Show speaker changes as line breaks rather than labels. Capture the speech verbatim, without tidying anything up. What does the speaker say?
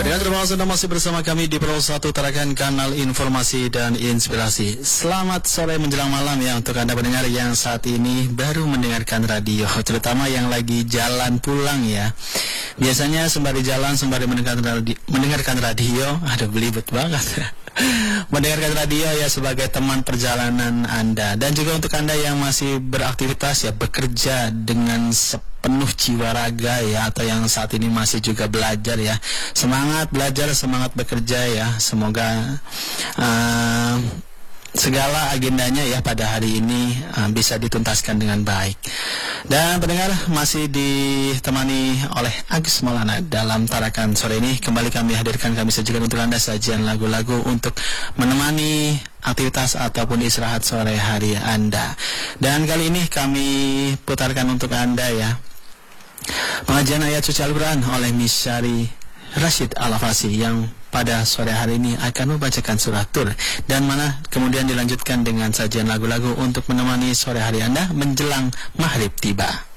Pendengar terima kasih masih bersama kami di Pro satu Tarakan Kanal Informasi dan Inspirasi. Selamat sore menjelang malam ya untuk Anda pendengar yang saat ini baru mendengarkan radio, terutama yang lagi jalan pulang ya. Biasanya sembari jalan, sembari mendengarkan radio, mendengarkan radio, aduh belibet banget. Mendengarkan radio ya sebagai teman perjalanan Anda. Dan juga untuk Anda yang masih beraktivitas ya, bekerja dengan sepenuh jiwa raga ya, atau yang saat ini masih juga belajar ya, semangat belajar, semangat bekerja ya. Semoga uh, segala agendanya ya pada hari ini uh, bisa dituntaskan dengan baik. Dan pendengar masih ditemani oleh Agus Maulana dalam Tarakan sore ini. Kembali kami hadirkan, kami sajikan untuk Anda sajian lagu-lagu untuk menemani aktivitas ataupun istirahat sore hari Anda. Dan kali ini kami putarkan untuk Anda ya pengajian ayat suci Al-Quran oleh Miss Syari Rashid Al-Afasi yang pada sore hari ini akan membacakan surah Tur, dan mana kemudian dilanjutkan dengan sajian lagu-lagu untuk menemani sore hari Anda menjelang maghrib tiba.